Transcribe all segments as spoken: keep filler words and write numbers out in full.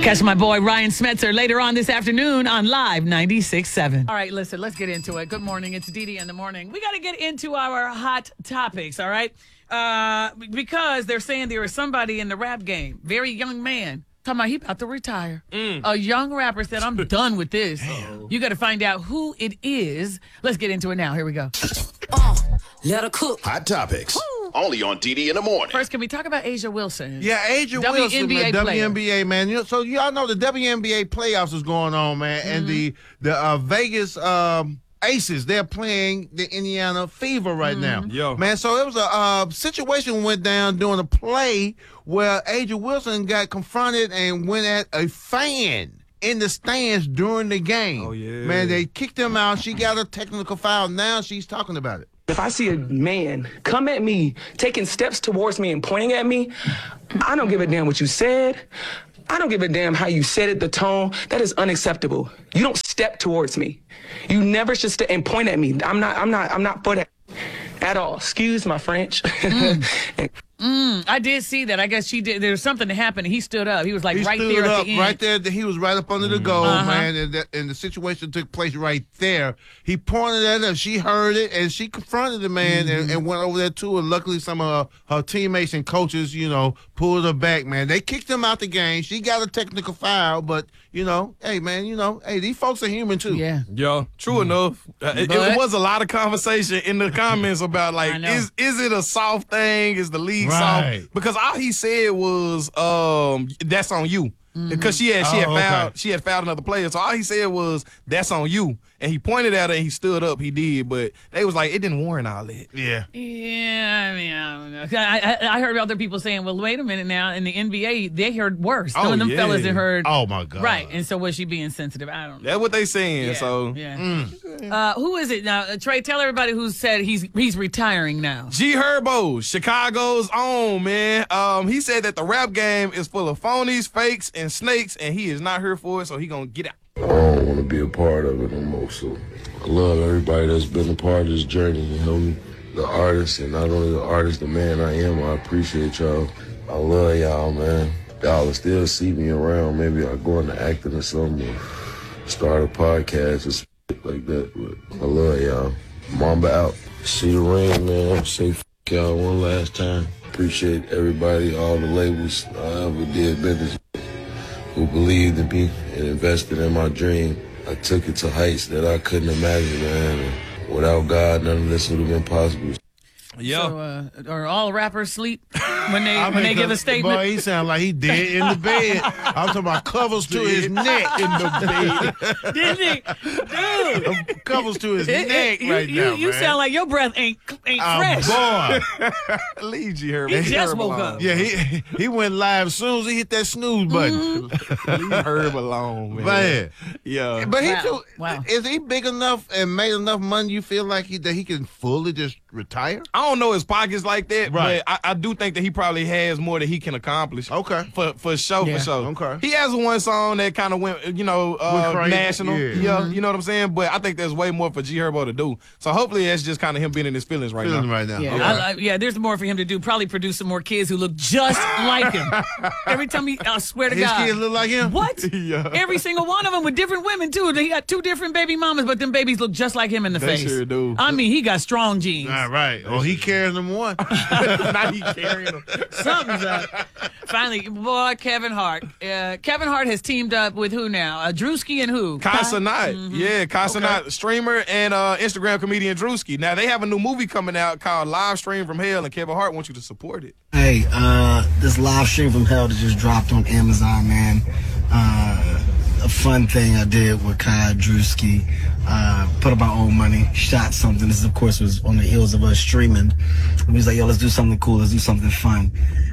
Catch my boy Ryan Smetzer later on this afternoon on Live ninety-six point seven. All right, listen, let's get into it. Good morning. It's Dee Dee in the morning. We got to get into our hot topics, all right? Uh, because they're saying there is somebody in the rap game, very young man, talking about he about to retire. Mm. A young rapper said, I'm done with this. Damn. You got to find out who it is. Let's get into it now. Here we go. Uh, let her cook. Hot topics. Woo. Only on Dee Dee in the morning. First, can we talk about A'ja Wilson? Yeah, A'ja W N B A Wilson, man, player. W N B A, man. You know, so y'all know the W N B A playoffs is going on, man, mm-hmm. and the the uh, Vegas um, Aces, they're playing the Indiana Fever right mm-hmm. now. Yo. Man, so it was a uh, situation went down during a play where A'ja Wilson got confronted and went at a fan in the stands during the game. Oh, yeah. Man, they kicked him out. She got a technical foul. Now she's talking about it. If I see a man come at me, taking steps towards me and pointing at me, I don't give a damn what you said. I don't give a damn how you said it, the tone. That is unacceptable. You don't step towards me. You never should step and point at me. I'm not, I'm not, I'm not for that at all. Excuse my French. Mm. Mm, I did see that. I guess she did. There was something that happened. And he stood up. He was like he right stood there up, at the end. Right there. He was right up under the goal, uh-huh. man. And, that, and the situation took place right there. He pointed at her. She heard it, and she confronted the man mm-hmm. and, and went over there too. And luckily, some of her, her teammates and coaches, you know, pulled her back. Man, they kicked him out the game. She got a technical foul, but you know, hey, man, you know, hey, these folks are human too. Yeah, yeah, true mm-hmm. enough. Uh, it, it was a lot of conversation in the comments about like, is is it a soft thing? Is the league right. soft? Because all he said was, um, "That's on you," mm-hmm. because she had she had oh, fouled okay. she had fouled another player. So all he said was, "That's on you," and he pointed at her and he stood up. He did, but they was like, it didn't warrant all that. Yeah, yeah. I mean, I don't know. I, I, I heard other people saying, "Well, wait a minute now." In the N B A, they heard worse. Some oh, of them yeah. fellas that heard. Oh my God! Right, and so was she being sensitive? I don't know. That's what they saying. Yeah, so yeah. Mm. Uh, who is it now? Uh, Trey, tell everybody who said he's he's retiring now. G Herbo, Chicago's own, man. Um, he said that the rap game is full of phonies, fakes, and snakes, and he is not here for it, so he gonna get out. I don't want to be a part of it no more, so I love everybody that's been a part of this journey. You know, the artist, and not only the artist, the man I am. I appreciate y'all. I love y'all, man. Y'all will still see me around. Maybe I'll go into acting or something, or start a podcast or shit like that. But I love y'all. Mamba out. See the ring, man. Say f*** y'all one last time. Appreciate everybody, all the labels I ever did business with, who believed in me and invested in my dream. I took it to heights that I couldn't imagine, man. And without God, none of this would have been possible. Yeah. So, uh, are all rappers sleep when they I mean, when they give a statement? Boy, he sound like he dead in the bed. I'm talking about covers to his neck in the bed. Didn't he? Dude. Covers to his It, neck it, right you, now, you, you man. sound like your breath ain't ain't Oh, fresh. boy. Leave G Herbo. He just woke up. Yeah, he he went live as soon as he hit that snooze button. Leave Herb alone, man. Man. Yeah. But he Wow. too, Wow. is he big enough and made enough money you feel like he, that he can fully just retire? I don't know his pockets like that, Right. but I, I do think that he probably has more that he can accomplish. Okay. For for sure, Yeah. for sure. Okay. He has one song that kind of went, you know, uh, Went crazy. national. Yeah. Yeah, you know what I'm saying? But I think there's way more for G Herbo to do. So hopefully that's just kind of him being in his feelings right Feeling now. right now. Yeah, Okay. I, I, yeah. There's more for him to do. Probably produce some more kids who look just like him. Every time he, I swear to His God, kids look like him? What? Yeah. Every single one of them with different women too. He got two different baby mamas, but them babies look just like him in the They face. sure do. I mean, he got strong genes. All right. Oh, he carrying them one. Now he carrying them. Something's up. Finally, boy, Kevin Hart. Uh, Kevin Hart has teamed up with who now? Uh, Drewski and who? Casanat. Mm-hmm. Yeah, Casanat, streamer and uh, Instagram comedian Drewski. Now, they have a new movie coming out called Live Stream from Hell, and Kevin Hart wants you to support it. Hey, uh, this Live Stream from Hell that just dropped on Amazon, man. Uh, a fun thing I did with Kai Drewski. Uh, put up our own money, shot something. This, of course, was on the heels of us streaming. We was like, yo, let's do something cool. Let's do something fun.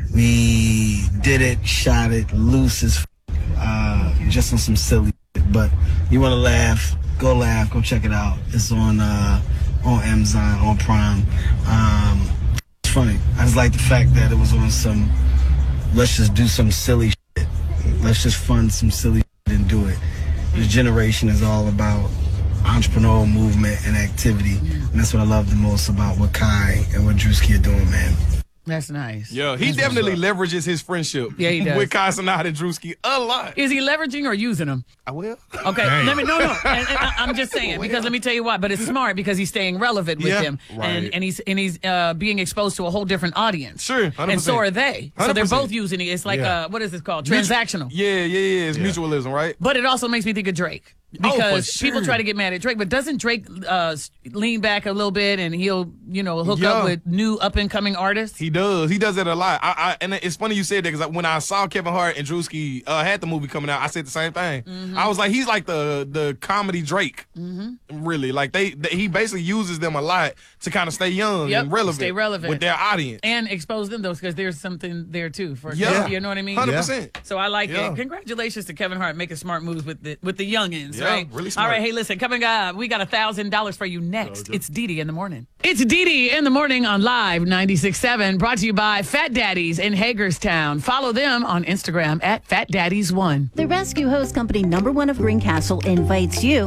We did it, shot it, loose as f- uh, just on some silly shit. But you want to laugh, go laugh, go check it out. It's on uh, on Amazon, on Prime. Um, it's funny. I just like the fact that it was on some, let's just do some silly shit. Let's just fund some silly shit and do it. This generation is all about entrepreneurial movement and activity. And that's what I love the most about what Kai and what Drewski are doing, man. That's nice. Yeah, he That's definitely leverages his friendship Yeah, he does. with Casanata and Drewski a lot. Is he leveraging or using them? I will. Okay, Dang. let me no no. And, and I- I'm just saying because let me tell you why. But it's smart because he's staying relevant with Yeah, him, right. and and he's and he's uh, being exposed to a whole different audience. Sure, one hundred and so percent. are they. So one they're hundred percent. both using it. It's like Yeah. uh, what is this called? Transactional. Yeah, yeah, yeah. It's mutualism, right? But it also makes me think of Drake. Oh, for Because sure. people try to get mad at Drake, but doesn't Drake uh, lean back a little bit and he'll, you know, hook Yeah. up with new up and coming artists? He does. He does it a lot. I, I and it's funny you said that because when I saw Kevin Hart and Drewski uh, had the movie coming out, I said the same thing. Mm-hmm. I was like, he's like the the comedy Drake. Mm-hmm. Really, like they, they he basically uses them a lot to kind of stay young Yep, and relevant, stay relevant. with their audience. And expose them, though, because there's something there, too. For Yeah. You know what I mean? Hundred percent. So I like Yeah. it. Congratulations to Kevin Hart making smart moves with the with the youngins, Yeah, right? really smart. All right, hey, listen, coming up, we got a thousand dollars for you next. It's Didi in the morning. It's Didi in the morning on Live ninety-six point seven, brought to you by Fat Daddies in Hagerstown. Follow them on Instagram at Fat Daddies One. The rescue hose company number one of Greencastle invites you